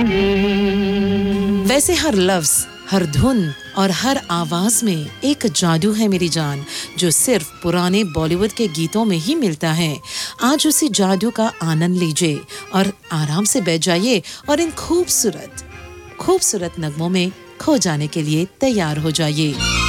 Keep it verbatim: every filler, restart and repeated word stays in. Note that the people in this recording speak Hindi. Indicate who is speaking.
Speaker 1: वैसे हर लफ्ज, हर धुन और हर आवाज में एक जादू है मेरी जान, जो सिर्फ पुराने बॉलीवुड के गीतों में ही मिलता है। आज उसी जादू का आनंद लीजिए और आराम से बैठ जाइए और इन खूबसूरत खूबसूरत नगमों में खो जाने के लिए तैयार हो जाइए।